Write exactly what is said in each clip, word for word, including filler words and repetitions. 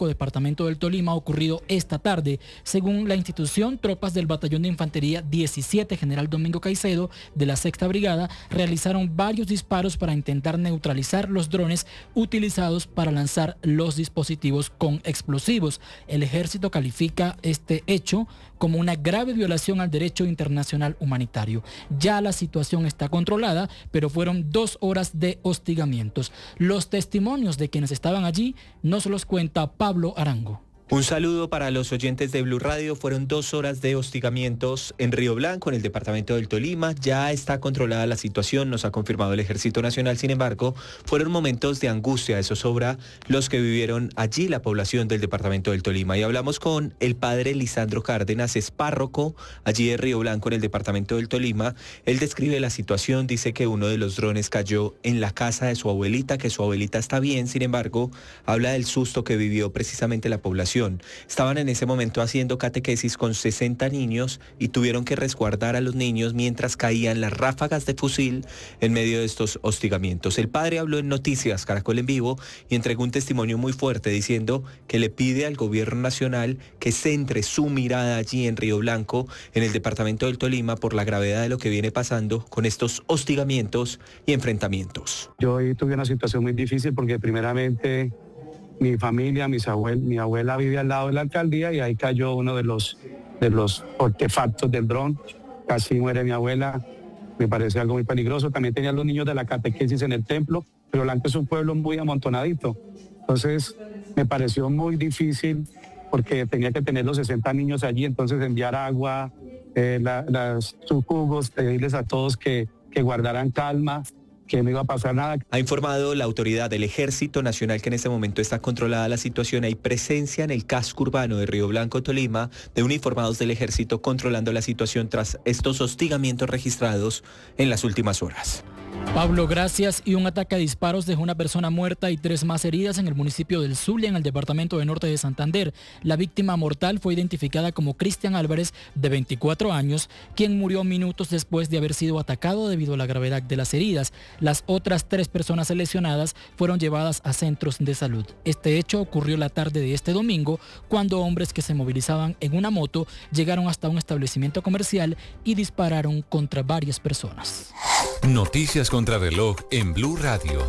Pasco, departamento del Tolima, ocurrido esta tarde. Según la institución, tropas del Batallón de Infantería diecisiete General Domingo Caicedo de la Sexta Brigada realizaron varios disparos para intentar neutralizar los drones utilizados para lanzar los dispositivos con explosivos. El ejército califica este hecho como una grave violación al derecho internacional humanitario. Ya la situación está controlada, pero fueron dos horas de hostigamientos. Los testimonios de quienes estaban allí nos los cuenta Pablo Arango. Un saludo para los oyentes de Blue Radio. Fueron dos horas de hostigamientos en Río Blanco, en el departamento del Tolima. Ya está controlada la situación, nos ha confirmado el Ejército Nacional. Sin embargo, fueron momentos de angustia, eso sobra los que vivieron allí, la población del departamento del Tolima. Y hablamos con el padre Lisandro Cárdenas, es párroco allí de Río Blanco, en el departamento del Tolima. Él describe la situación, dice que uno de los drones cayó en la casa de su abuelita, que su abuelita está bien. Sin embargo, habla del susto que vivió precisamente la población. Estaban en ese momento haciendo catequesis con sesenta niños y tuvieron que resguardar a los niños mientras caían las ráfagas de fusil en medio de estos hostigamientos. El padre habló en Noticias Caracol en Vivo y entregó un testimonio muy fuerte diciendo que le pide al gobierno nacional que centre su mirada allí en Río Blanco, en el departamento del Tolima, por la gravedad de lo que viene pasando con estos hostigamientos y enfrentamientos. Yo hoy tuve una situación muy difícil porque primeramente mi familia, mis abuel, mi abuela vive al lado de la alcaldía y ahí cayó uno de los, de los artefactos del dron. Casi muere mi abuela, me parece algo muy peligroso. También tenía los niños de la catequesis en el templo. Río Blanco es un pueblo muy amontonadito. Entonces me pareció muy difícil porque tenía que tener los sesenta niños allí, entonces enviar agua, eh, la, las, sus jugos, pedirles a todos que, que guardaran calma, que no iba a pasar nada. Ha informado la autoridad del Ejército Nacional que en este momento está controlada la situación. Hay presencia en el casco urbano de Río Blanco, Tolima, de uniformados del Ejército controlando la situación tras estos hostigamientos registrados en las últimas horas. Pablo, gracias. Y un ataque a disparos dejó una persona muerta y tres más heridas en el municipio del Zulia, en el departamento de Norte de Santander. La víctima mortal fue identificada como Cristian Álvarez, de veinticuatro años, quien murió minutos después de haber sido atacado debido a la gravedad de las heridas. Las otras tres personas lesionadas fueron llevadas a centros de salud. Este hecho ocurrió la tarde de este domingo, cuando hombres que se movilizaban en una moto llegaron hasta un establecimiento comercial y dispararon contra varias personas. Noticias contra reloj en Blue Radio.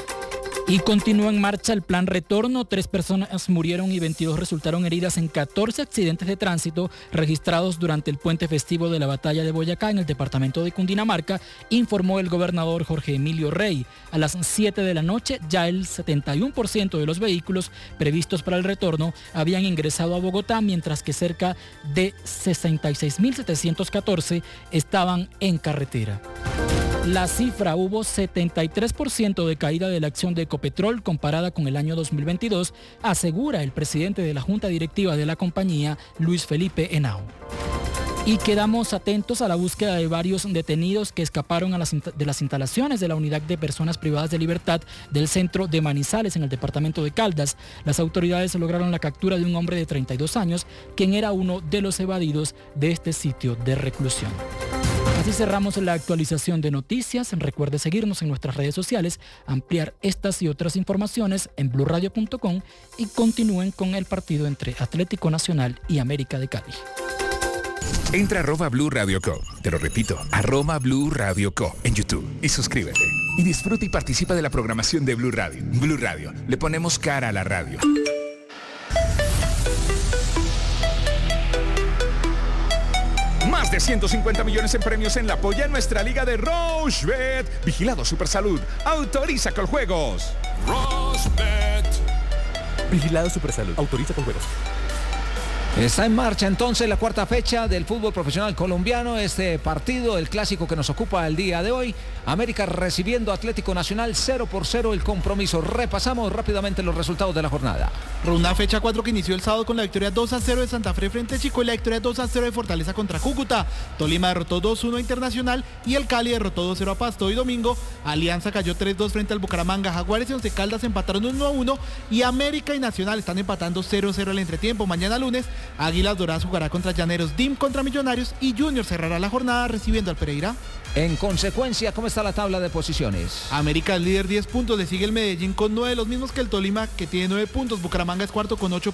Y continúa en marcha el plan retorno. Tres personas murieron y veintidós resultaron heridas en catorce accidentes de tránsito registrados durante el puente festivo de la Batalla de Boyacá en el departamento de Cundinamarca, informó el gobernador Jorge Emilio Rey. A las siete de la noche ya el setenta y uno por ciento de los vehículos previstos para el retorno habían ingresado a Bogotá, mientras que cerca de sesenta y seis mil setecientos catorce estaban en carretera. La cifra: hubo setenta y tres por ciento de caída de la acción de Ecopetrol comparada con el año dos mil veintidós, asegura el presidente de la Junta Directiva de la compañía, Luis Felipe Henao. Y quedamos atentos a la búsqueda de varios detenidos que escaparon a las, de las instalaciones de la Unidad de Personas Privadas de Libertad del centro de Manizales, en el departamento de Caldas. Las autoridades lograron la captura de un hombre de treinta y dos años, quien era uno de los evadidos de este sitio de reclusión. Así cerramos la actualización de noticias. Recuerde seguirnos en nuestras redes sociales, ampliar estas y otras informaciones en blue radio punto com y continúen con el partido entre Atlético Nacional y América de Cali. Entra a arroba Blue Radio Co. Te lo repito, arroba Blue Radio Co. en YouTube y suscríbete. Y disfruta y participa de la programación de Blue Radio. Blue Radio, le ponemos cara a la radio. Más de ciento cincuenta millones en premios en la polla en nuestra liga de Rochebet. Vigilado Supersalud. Autoriza con juegos. Rochebet. Vigilado Supersalud. Autoriza con juegos. Está en marcha entonces la cuarta fecha del fútbol profesional colombiano. Este partido, el clásico que nos ocupa el día de hoy. América recibiendo Atlético Nacional, cero por cero el compromiso. Repasamos rápidamente los resultados de la jornada. Una fecha cuatro que inició el sábado con la victoria dos a cero de Santa Fe frente a Chico y la victoria dos a cero de Fortaleza contra Cúcuta. Tolima derrotó dos uno a Internacional y el Cali derrotó dos cero a Pasto. Hoy domingo, Alianza cayó tres dos frente al Bucaramanga. Jaguares y Once Caldas empataron uno a uno y América y Nacional están empatando cero cero al entretiempo. Mañana lunes Águilas Doradas jugará contra Llaneros, D I M contra Millonarios y Junior cerrará la jornada recibiendo al Pereira. En consecuencia, ¿cómo está la tabla de posiciones? América es líder diez puntos, le sigue el Medellín con nueve, los mismos que el Tolima, que tiene nueve puntos. Bucaramanga es cuarto con ocho